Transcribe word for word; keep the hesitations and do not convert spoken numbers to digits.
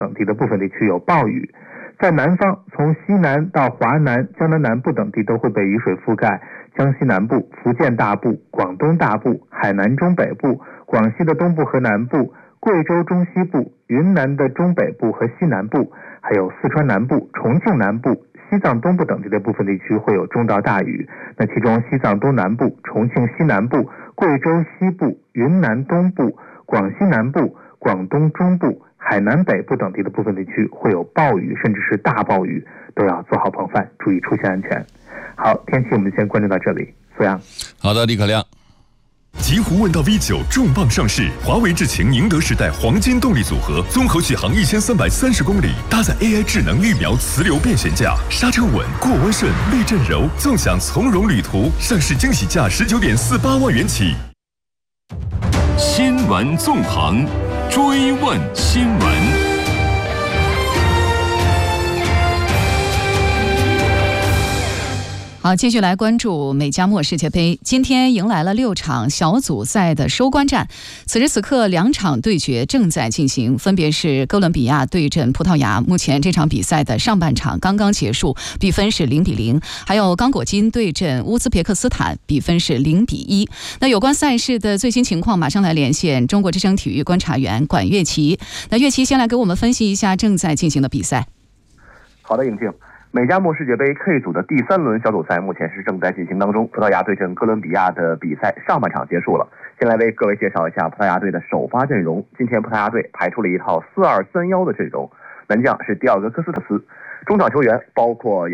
等地的部分地区有暴雨。在南方，从西南到华南、江南南部等地都会被雨水覆盖，江西南部、福建大部、广东大部、海南中北部、广西的东部和南部、贵州中西部、云南的中北部和西南部，还有四川南部、重庆南部、西藏东部等地的部分地区会有中到大雨。那其中西藏东南部、重庆西南部、贵州西部、云南东部、广西南部、广东中部、海南北部等地的部分地区会有暴雨，甚至是大暴雨，都要做好防范，注意出行安全。好，天气我们先关注到这里。苏阳， 好的，李可亮。 极狐问道 V 九 重磅上市，华为智擎宁德时代黄金动力组合，综合续航一千三百三十公里，搭载 A I 智能预瞄磁流变悬架，刹车稳，过弯顺，避震柔，纵享从容旅途。上市惊喜价十九点四八万元起。 新闻纵横，追问新闻。 好，继续来关注美加墨世界杯。今天迎来了六场小组赛的收官战，此时此刻两场对决正在进行，分别是哥伦比亚对阵葡萄牙。目前这场比赛的上半场刚刚结束，比分是零比零。还有刚果金对阵乌兹别克斯坦，比分是零比一。那有关赛事的最新情况，马上来连线中国之声体育观察员管乐琪。那乐琪先来给我们分析一下正在进行的比赛。 好的，颖静。美加墨世界杯 K 组的第三轮小组赛目前是正在进行当中，葡萄牙对阵哥伦比亚的比赛上半场结束了。先来为各位介绍一下葡萄牙队的首发阵容。今天葡萄牙队排出了一套四二三一的阵容，门将是迪奥戈科斯特斯，中场球员包括